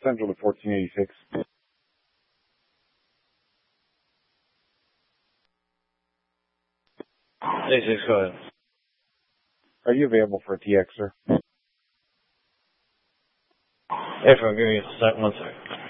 Central to 1486. Hey, 6, go ahead. Are you available for a TX, sir? Hey, give me a sec, 1 sec.